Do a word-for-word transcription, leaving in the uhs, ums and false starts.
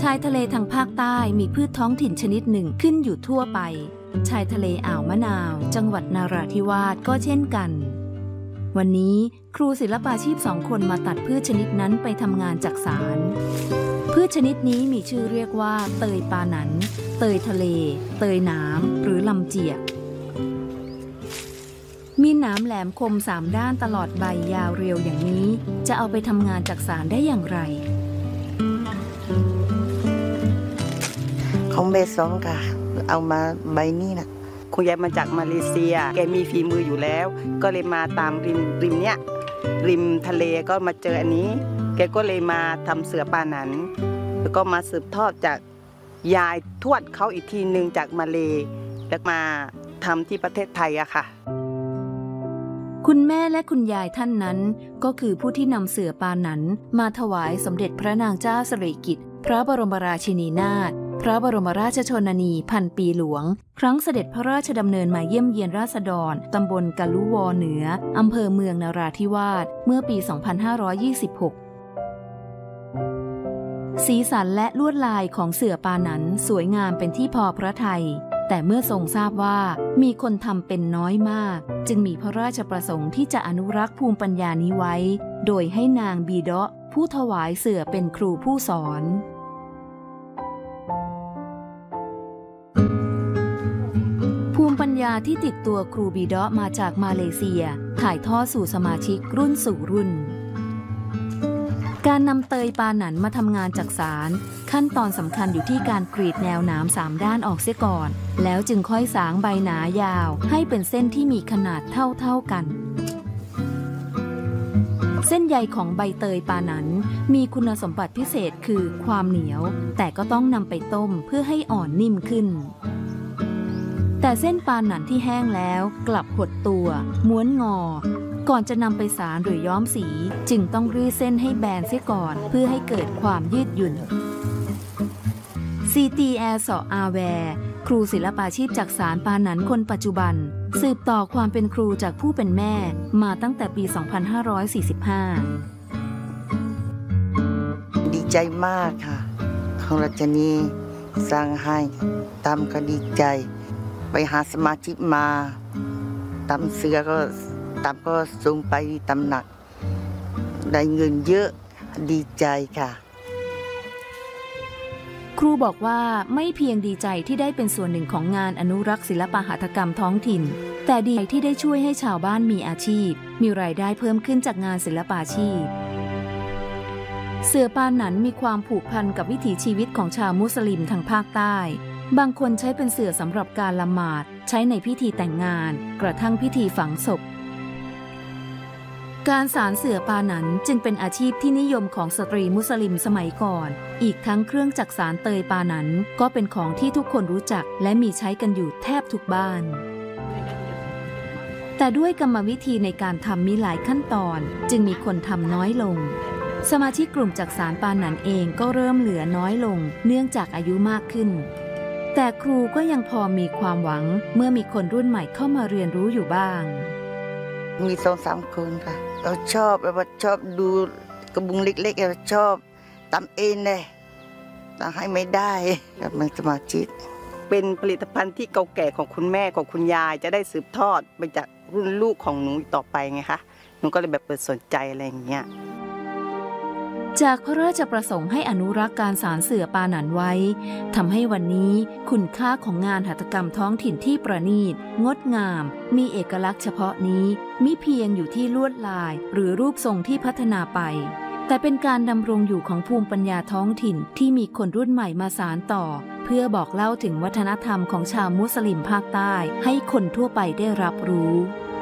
ชายทะเลทางภาคใต้มีพืชท้องถิ่นชนิดหนึ่งขึ้นอยู่ทั่วไปชายทะเลอ่าวมะนาวจังหวัดนราธิวาสก็เช่นกันวันนี้ครูศิลปาชีพสองคนมาตัดพืชชนิดนั้นไปทำงานจักสานพืชชนิดนี้มีชื่อเรียกว่าเตยปาหนันเตยทะเลเตยหนามหรือลำเจียกมีหนามแหลมคมสามด้านตลอดใบยาวเรียวอย่างนี้จะเอาไปทำงานจักสานได้อย่างไรของเบสองค่ะเอามาใบนี้นะคุณยายมาจากมาเลเซียแกมีฝีมืออยู่แล้วก็เลยมาตามริมริมเนี้ยริมทะเลก็มาเจออันนี้แกก็เลยมาทำเสือปาหนันแล้วก็มาสืบทอดจากยายทวดเขาอีกทีหนึ่งจากมาเลแล้วมาทำที่ประเทศไทยอะค่ะคุณแม่และคุณยายท่านนั้นก็คือผู้ที่นำเสือปาหนันมาถวายสมเด็จพระนางเจ้าสิริกิติ์พระบรมราชินีนาถพระบรมราชชนนีพันปีหลวงครั้งเสด็จพระราชดำเนินมาเยี่ยมเยียนราษฎรตำบลกะลุวอเหนืออำเภอเมืองนราธิวาสเมื่อปี สองพันห้าร้อยยี่สิบหก สีสันและลวดลายของเสือปาหนันสวยงามเป็นที่พอพระทัยแต่เมื่อทรงทราบว่ามีคนทำเป็นน้อยมากจึงมีพระราชประสงค์ที่จะอนุรักษ์ภูมิปัญญานี้ไว้โดยให้นางบีเดาะผู้ถวายเสือเป็นครูผู้สอนภูมิปัญญาที่ติดตัวครูบีเดาะมาจากมาเลเซียถ่ายทอดสู่สมาชิกรุ่นสู่รุ่นการนำเตยปาหนันมาทำงานจักสานขั้นตอนสำคัญอยู่ที่การกรีดแนวหนามสามด้านออกเสียก่อนแล้วจึงค่อยสางใบหนายาวให้เป็นเส้นที่มีขนาดเท่าๆกันเส้นใยของใบเตยปาหนันมีคุณสมบัติพิเศษคือความเหนียวแต่ก็ต้องนำไปต้มเพื่อให้อ่อนนิ่มขึ้นแต่เส้นปาหนันที่แห้งแล้วกลับหดตัวม้วนงอก่อนจะนำไปสารหรือย้อมสีจึงต้องรีดเส้นให้แบนเสียก่อนเพื่อให้เกิดความยืดหยุ่นซีตีแอร์สออาแวร์ครูศิลปาชีพจักสานปาหนันคนปัจจุบันสืบต่อความเป็นครูจากผู้เป็นแม่มาตั้งแต่ปี สองพันห้าร้อยสี่สิบห้าดีใจมากค่ะของรัชนีสร้างให้ตามก็ดีใจไปหาสมาชิกมาตามเสือก็ตามก็ส่งไปตำหนักได้เงินเยอะดีใจค่ะครูบอกว่าไม่เพียงดีใจที่ได้เป็นส่วนหนึ่งของงานอนุรักษ์ศิลปหัตถกรรมท้องถิ่นแต่ดีใจที่ได้ช่วยให้ชาวบ้านมีอาชีพมีรายได้เพิ่มขึ้นจากงานศิลปาชีพเสือปาหนันมีความผูกพันกับวิถีชีวิตของชาวมุสลิมทางภาคใต้บางคนใช้เป็นเสื่อสำหรับการละหมาดใช้ในพิธีแต่งงานกระทั่งพิธีฝังศพการสานเสือปาหนันจึงเป็นอาชีพที่นิยมของสตรีมุสลิมสมัยก่อนอีกทั้งเครื่องจักสานเตยปาหนันก็เป็นของที่ทุกคนรู้จักและมีใช้กันอยู่แทบทุกบ้านแต่ด้วยกรรมวิธีในการทำมีหลายขั้นตอนจึงมีคนทำน้อยลงสมาชิกกลุ่มจักสานปาหนันเองก็เริ่มเหลือน้อยลงเนื่องจากอายุมากขึ้นแต่ครูก็ยังพอมีความหวังเมื่อมีคนรุ่นใหม่เข้ามาเรียนรู้อยู่บ้างมีสองสามคนค่ะเราชอบเราชอบดูกระบุงเล็กๆเราชอบทำเองเลยทำให้ไม่ได้กับมันสมาชิกเป็นผลิตภัณฑ์ที่เก่าแก่ของคุณแม่ของคุณยายจะได้สืบทอดไปจากรุ่นลูกของหนูต่อไปไงคะหนูก็เลยแบบเปิดสนใจอะไรอย่างเงี้ยจากพระราชประสงค์ให้อนุรักษ์การสานเสือปาหนันไว้ทำให้วันนี้คุณค่าของงานหัตถกรรมท้องถิ่นที่ประณีตงดงามมีเอกลักษณ์เฉพาะนี้มิเพียงอยู่ที่ลวดลายหรือรูปทรงที่พัฒนาไปแต่เป็นการดำรงอยู่ของภูมิปัญญาท้องถิ่นที่มีคนรุ่นใหม่มาสานต่อเพื่อบอกเล่าถึงวัฒนธรรมของชาวมุสลิมภาคใต้ให้คนทั่วไปได้รับรู้